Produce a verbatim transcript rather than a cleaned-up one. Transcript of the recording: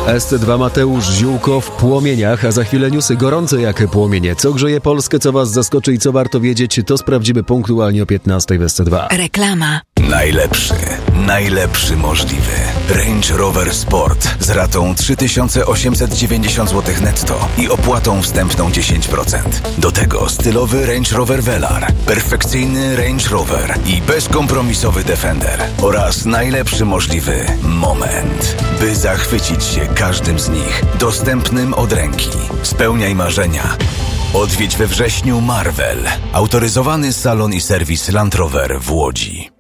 S C dwa Mateusz Ziółko w płomieniach, a za chwilę newsy gorące jak płomienie. Co grzeje Polskę, co was zaskoczy i co warto wiedzieć, to sprawdzimy punktualnie o piętnastej w S C dwa. Reklama. Najlepszy, najlepszy możliwy. Range Rover Sport z ratą trzy tysiące osiemset dziewięćdziesiąt złotych netto i opłatą wstępną dziesięć procent. Do tego stylowy Range Rover Velar, perfekcyjny Range Rover i bezkompromisowy Defender oraz najlepszy możliwy moment, by zachwycić się każdym z nich, dostępnym od ręki. Spełniaj marzenia. Odwiedź we wrześniu Marvel, autoryzowany salon i serwis Land Rover w Łodzi.